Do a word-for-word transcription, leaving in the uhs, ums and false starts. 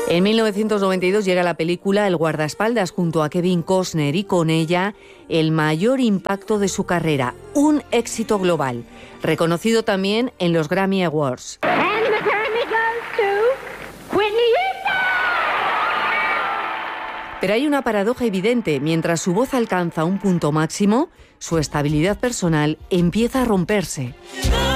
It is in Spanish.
En mil novecientos noventa y dos llega la película El guardaespaldas junto a Kevin Costner y con ella el mayor impacto de su carrera, un éxito global, reconocido también en los Grammy Awards. Pero hay una paradoja evidente, mientras su voz alcanza un punto máximo, su estabilidad personal empieza a romperse.